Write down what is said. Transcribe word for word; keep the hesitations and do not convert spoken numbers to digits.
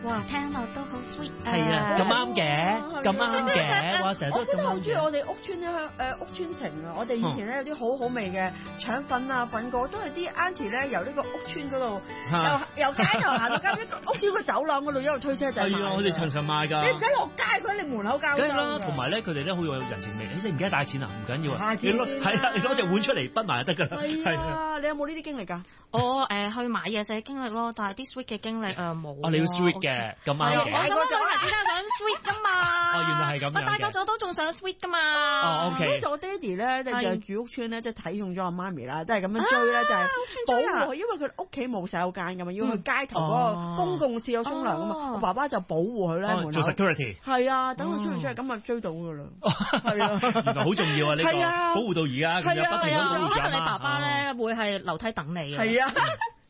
哇，聽落都好 sweet 啊！ 係啊，咁啱嘅，咁啱嘅，哇，成日都我真係好咁啱中意我哋屋村咧，誒屋村情啊！我哋以前咧有啲好好味嘅腸粉啊、粉果，都係啲 auntie 咧由呢個屋村嗰度，由由街頭行到街屋村個走廊嗰度一路推車仔賣。 係啊，我哋層層賣㗎。 你唔使落街，佢喺你門口交收。 梗係啦，同埋咧，佢哋咧好有人情味。你唔記得帶錢啊？唔緊要啊， 你攞係啊，你攞隻碗出嚟滗埋就得㗎啦。 係啊，你有冇呢啲經歷㗎？ 我誒去買嘢食嘅經歷咯，但係啲 sweet 嘅經歷誒冇。 哦，你要 sweet 嘅，咁啱嘅。 我想講係點解想 sweet 㗎嘛？ 哦，原來係咁樣嘅。 我大個咗都仲想 sweet 㗎嘛？ 哦，OK。 嗰時我爹哋咧就係住屋村咧，即係睇中咗我媽咪啦，都係咁樣追咧，就係保護佢，因為佢屋企冇洗手間㗎嘛，要去街頭嗰個公共廁所沖涼㗎嘛，我爸爸就保護佢咧門口。 做 security。係啊，等佢出嚟出嚟，咁啊追到㗎啦。係啊， 原來好重要啊呢個，保護到而家，佢有不停咁保護住阿媽。 可能你爸爸咧會係樓梯等你嘅。 係啊。